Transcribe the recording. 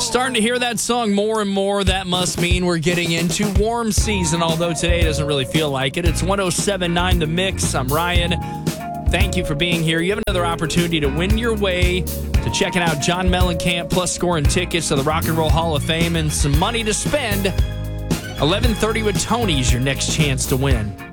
Starting to hear that song more and more. That must mean we're getting into warm season, although today doesn't really feel like it. It's 107.9 The Mix. I'm Ryan. Thank you for being here. You have another opportunity to win your way to checking out John Mellencamp, plus scoring tickets to the Rock and Roll Hall of Fame and some money to spend. 11:30 with Tony's your next chance to win.